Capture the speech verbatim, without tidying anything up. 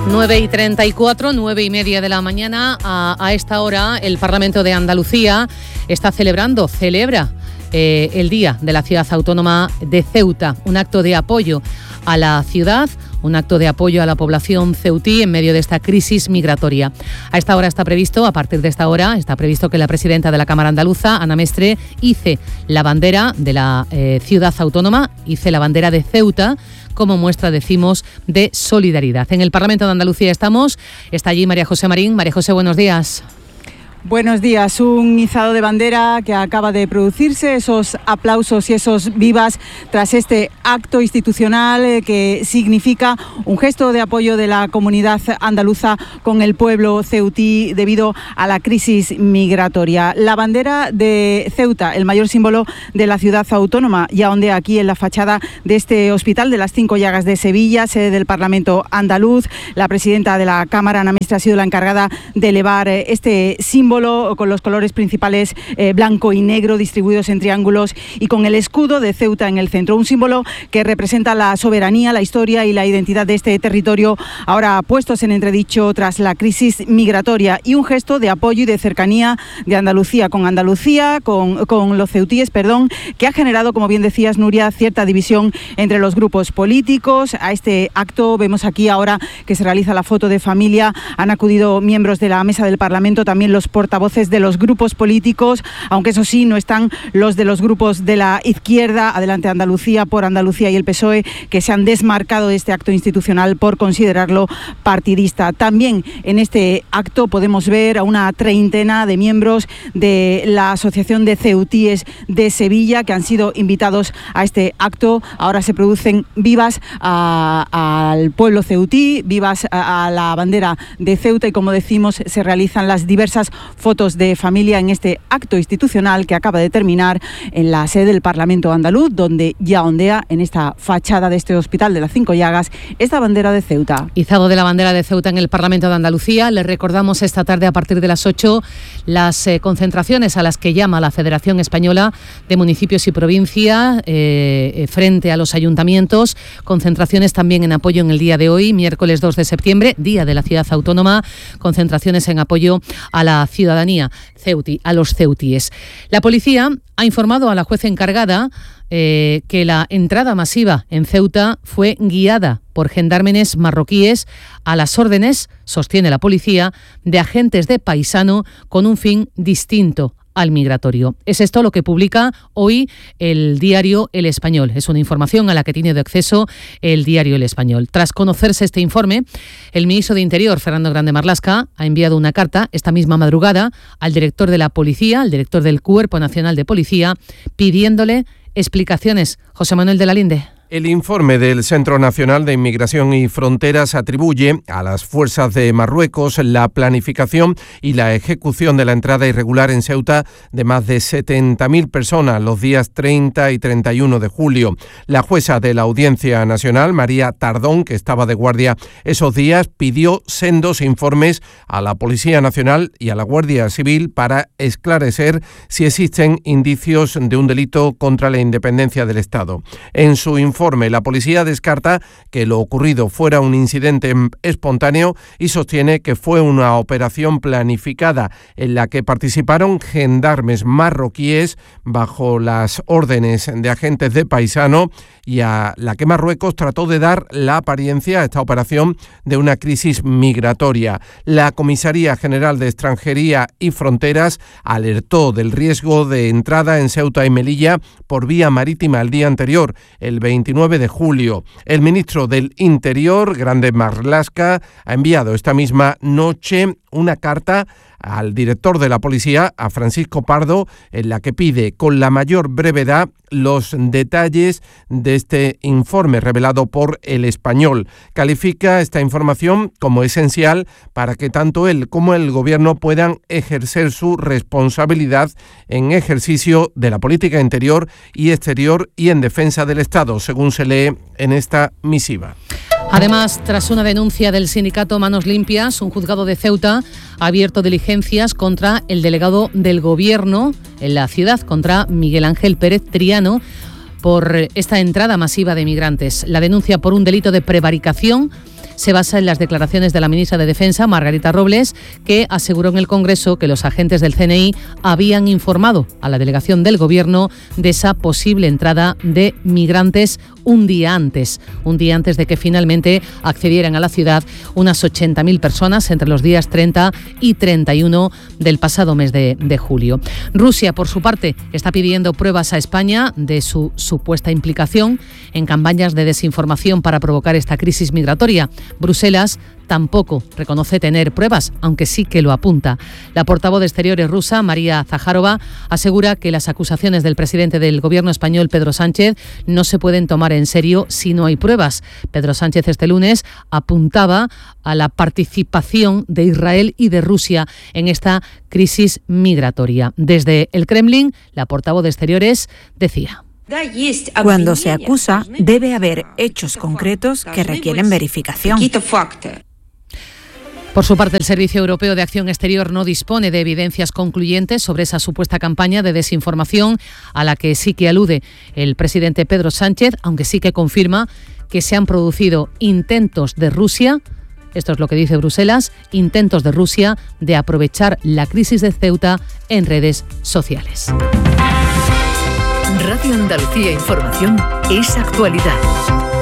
nueve y treinta y cuatro, nueve y media de la mañana. A, a esta hora el Parlamento de Andalucía está celebrando, celebra eh, el Día de la Ciudad Autónoma de Ceuta, un acto de apoyo a la ciudad, un acto de apoyo a la población ceutí en medio de esta crisis migratoria. A esta hora está previsto, a partir de esta hora, está previsto que la presidenta de la Cámara Andaluza, Ana Mestre, hice la bandera de la eh, ciudad autónoma, hice la bandera de Ceuta, como muestra, decimos, de solidaridad. En el Parlamento de Andalucía estamos, está allí María José Marín. María José, buenos días. Buenos días. Un izado de bandera que acaba de producirse, esos aplausos y esos vivas tras este acto institucional que significa un gesto de apoyo de la comunidad andaluza con el pueblo ceutí debido a la crisis migratoria. La bandera de Ceuta, el mayor símbolo de la ciudad autónoma, ya ondea aquí en la fachada de este Hospital de las Cinco Llagas de Sevilla, sede del Parlamento andaluz. La presidenta de la Cámara, Ana Mestre, ha sido la encargada de elevar este símbolo con los colores principales eh, blanco y negro distribuidos en triángulos y con el escudo de Ceuta en el centro. Un símbolo que representa la soberanía, la historia y la identidad de este territorio, ahora puestos en entredicho tras la crisis migratoria, y un gesto de apoyo y de cercanía de Andalucía con Andalucía, con, con los ceutíes, perdón, que ha generado, como bien decías, Nuria, cierta división entre los grupos políticos. A este acto vemos aquí ahora que se realiza la foto de familia. Han acudido miembros de la mesa del Parlamento, también los portavoces de los grupos políticos, aunque eso sí, no están los de los grupos de la izquierda, Adelante Andalucía, Por Andalucía y el P S O E, que se han desmarcado de este acto institucional por considerarlo partidista. También en este acto podemos ver a una treintena de miembros de la Asociación de Ceutíes de Sevilla que han sido invitados a este acto. Ahora se producen vivas a, al pueblo ceutí, vivas a, a la bandera de Ceuta, y como decimos, se realizan las diversas fotos de familia en este acto institucional que acaba de terminar en la sede del Parlamento andaluz, donde ya ondea en esta fachada de este Hospital de las Cinco Llagas esta bandera de Ceuta. Izado de la bandera de Ceuta en el Parlamento de Andalucía. Les recordamos esta tarde a partir de las ocho las eh, concentraciones a las que llama la Federación Española de Municipios y Provincia eh, frente a los ayuntamientos. Concentraciones también en apoyo en el día de hoy, miércoles dos de septiembre, Día de la Ciudad Autónoma. Concentraciones en apoyo a la ciudadanía ceutí, a los ceutíes. La policía ha informado a la juez encargada eh, que la entrada masiva en Ceuta fue guiada por gendarmes marroquíes a las órdenes, sostiene la policía, de agentes de paisano con un fin distinto al migratorio. Es esto lo que publica hoy el diario El Español. Es una información a la que tiene de acceso el diario El Español. Tras conocerse este informe, el ministro de Interior, Fernando Grande Marlaska, ha enviado una carta esta misma madrugada al director de la policía, al director del Cuerpo Nacional de Policía, pidiéndole explicaciones. José Manuel de la Linde. El informe del Centro Nacional de Inmigración y Fronteras atribuye a las fuerzas de Marruecos la planificación y la ejecución de la entrada irregular en Ceuta de más de setenta mil personas los días treinta y treinta y uno de julio. La jueza de la Audiencia Nacional, María Tardón, que estaba de guardia esos días, pidió sendos informes a la Policía Nacional y a la Guardia Civil para esclarecer si existen indicios de un delito contra la independencia del Estado. En su informe, la policía descarta que lo ocurrido fuera un incidente espontáneo y sostiene que fue una operación planificada en la que participaron gendarmes marroquíes bajo las órdenes de agentes de paisano y a la que Marruecos trató de dar la apariencia a esta operación de una crisis migratoria. La Comisaría General de Extranjería y Fronteras alertó del riesgo de entrada en Ceuta y Melilla por vía marítima el día anterior, el veintinueve de julio. El ministro del Interior, Grande Marlaska, ha enviado esta misma noche una carta al director de la policía, a Francisco Pardo, en la que pide con la mayor brevedad los detalles de este informe revelado por El Español. Califica esta información como esencial para que tanto él como el gobierno puedan ejercer su responsabilidad en ejercicio de la política interior y exterior y en defensa del Estado, según se lee en esta misiva. Además, tras una denuncia del sindicato Manos Limpias, un juzgado de Ceuta ha abierto diligencias contra el delegado del Gobierno en la ciudad, contra Miguel Ángel Pérez Triano, por esta entrada masiva de migrantes. La denuncia por un delito de prevaricación se basa en las declaraciones de la ministra de Defensa, Margarita Robles, que aseguró en el Congreso que los agentes del C N I habían informado a la delegación del Gobierno de esa posible entrada de migrantes un día antes, un día antes de que finalmente accedieran a la ciudad unas ochenta mil personas entre los días treinta y treinta y uno del pasado mes de, de julio. Rusia, por su parte, está pidiendo pruebas a España de su supuesta implicación en campañas de desinformación para provocar esta crisis migratoria. Bruselas tampoco reconoce tener pruebas, aunque sí que lo apunta. La portavoz de Exteriores rusa, María Zaharova, asegura que las acusaciones del presidente del Gobierno español, Pedro Sánchez, no se pueden tomar en serio si no hay pruebas. Pedro Sánchez este lunes apuntaba a la participación de Israel y de Rusia en esta crisis migratoria. Desde el Kremlin, la portavoz de Exteriores decía: cuando se acusa, debe haber hechos concretos que requieren verificación. Por su parte, el Servicio Europeo de Acción Exterior no dispone de evidencias concluyentes sobre esa supuesta campaña de desinformación a la que sí que alude el presidente Pedro Sánchez, aunque sí que confirma que se han producido intentos de Rusia, esto es lo que dice Bruselas, intentos de Rusia de aprovechar la crisis de Ceuta en redes sociales. Radio Andalucía Información es actualidad.